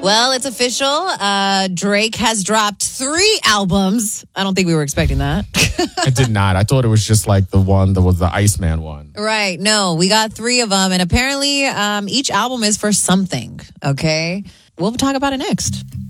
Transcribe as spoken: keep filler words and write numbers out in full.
Well, it's official. Uh, Drake has dropped three albums. I don't think we were expecting that. I did not. I thought it was just like the one that was the Iceman one. Right. No, we got three of them. And apparently um, each album is for something. Okay. We'll talk about it next.